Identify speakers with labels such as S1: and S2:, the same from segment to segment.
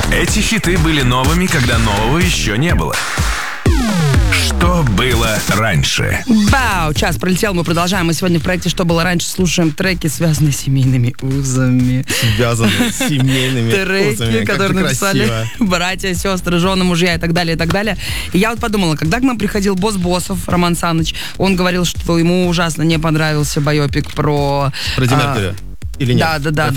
S1: Эти хиты были новыми, когда нового еще не было. Что было раньше?
S2: Бау! Час пролетел, мы продолжаем. Мы сегодня в проекте «Что было раньше» слушаем треки, связанные с семейными узами.
S3: Связанные с семейными узами.
S2: Треки, которые написали братья, сестры, жены, мужья и так далее, и так далее. И я вот подумала, когда к нам приходил босс боссов, Роман Саныч, он говорил, что ему ужасно не понравился байопик про...
S3: Фредди Меркьюри. Или нет?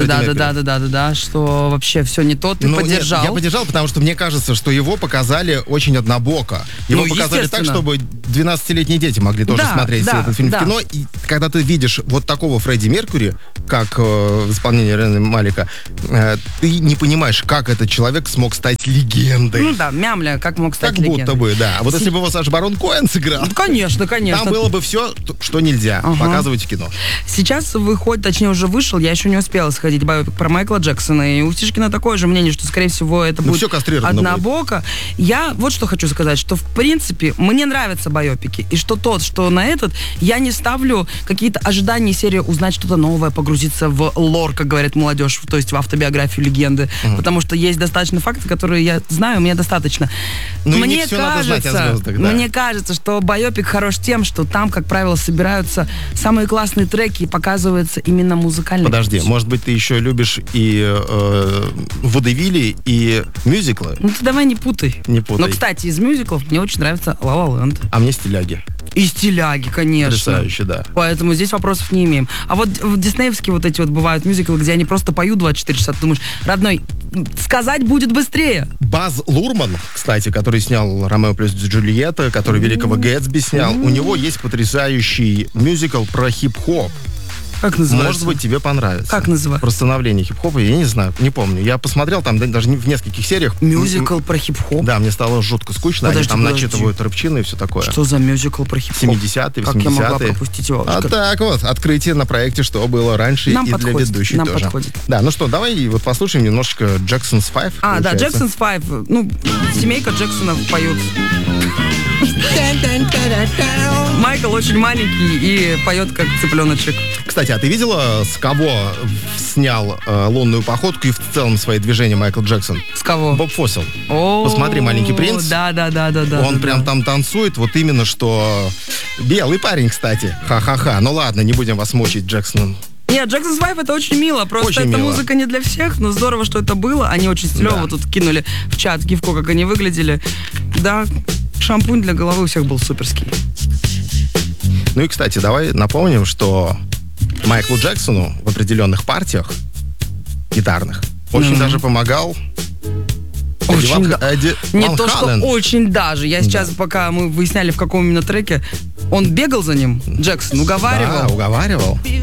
S2: Да, что вообще все не то, ты поддержал.
S3: Нет, я поддержал, потому что мне кажется, что его показали очень однобоко. Его показали так, чтобы 12-летние дети могли тоже смотреть этот фильм в кино. И когда ты видишь вот такого Фредди Меркьюри, как в исполнении Рами Малика, ты не понимаешь, как этот человек смог стать легендой.
S2: Ну да, мямля, как мог стать легендой.
S3: Как будто бы, да. А вот если бы его Саша Барон Коэн сыграл...
S2: Конечно.
S3: Там было бы все, что нельзя показывать в кино.
S2: Сейчас выходит, точнее уже вышел, я еще не успела сходить, байопик про Майкла Джексона, и у Птишкина такое же мнение, что, скорее всего, это будет однобоко. Я вот что хочу сказать, что, в принципе, мне нравятся байопики, и что тот, что на этот, я не ставлю какие-то ожидания серии узнать что-то новое, погрузиться в лор, как говорит молодежь, то есть в автобиографию легенды, потому что есть достаточно фактов, которые я знаю, мне достаточно. Мне кажется, что байопик хорош тем, что там, как правило, собираются самые классные треки и показывается именно музыкальный.
S3: Подожди, может быть, ты еще любишь и водевили, и мюзиклы?
S2: Ну ты давай не путай.
S3: Не путай.
S2: Но, кстати, из мюзиклов мне очень нравится «Ла Ла Ленд».
S3: А мне «Стиляги».
S2: И «Стиляги», конечно.
S3: Потрясающе, да.
S2: Поэтому здесь вопросов не имеем. А вот диснеевские вот эти вот бывают мюзиклы, где они просто поют 24 часа. Ты думаешь, родной, сказать будет быстрее.
S3: Баз Лурман, кстати, который снял «Ромео плюс Джульетта», который «Великого Гэтсби» снял, у него есть потрясающий мюзикл про хип-хоп.
S2: Как называется?
S3: Может быть, тебе понравится.
S2: Как называется?
S3: Про становление хип-хопа, я не знаю, не помню. Я посмотрел там даже в нескольких сериях.
S2: Мюзикл про хип-хоп?
S3: Да, мне стало жутко скучно. Они там начитывают рэпчины и все такое.
S2: Что за мюзикл про хип-хоп?
S3: 70-е, 80-е.
S2: Как я могла пропустить его?
S3: А так вот, открытие на проекте «Что было раньше»
S2: нам
S3: и
S2: подходит,
S3: для ведущей
S2: нам
S3: тоже.
S2: Подходит.
S3: Да, ну что, давай вот послушаем немножечко Jackson's Five.
S2: Да, Jackson's Five. Ну, семейка Джексонов поют. Майкл очень маленький и поет как цыпленочек.
S3: Кстати, а ты видела, с кого снял лунную походку и в целом свои движения Майкл Джексон?
S2: С кого?
S3: Боб Фоссил. Посмотри, «Маленький принц».
S2: Да.
S3: Он прям там танцует, вот именно что... Белый парень, кстати. Ха-ха-ха. Ну ладно, не будем вас мучить, Джексон.
S2: Нет, Jackson's Five это очень мило, просто
S3: очень
S2: эта
S3: мило.
S2: Музыка не для всех, но здорово, что это было. Они очень стилево тут кинули в чат гифку, как они выглядели. Да, шампунь для головы у всех был суперский.
S3: Ну и, кстати, давай напомним, что Майклу Джексону в определенных партиях гитарных очень даже помогал Эдди
S2: Не
S3: Ван
S2: то, что
S3: Хален.
S2: очень даже. Я сейчас, пока мы выясняли, в каком именно треке, он бегал за ним, Джексон, уговаривал.
S3: Да, уговаривал.